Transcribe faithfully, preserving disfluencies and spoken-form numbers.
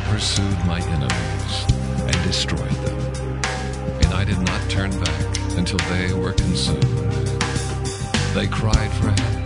pursued my enemies and destroyed them, and I did not turn back until they were consumed. They cried for help,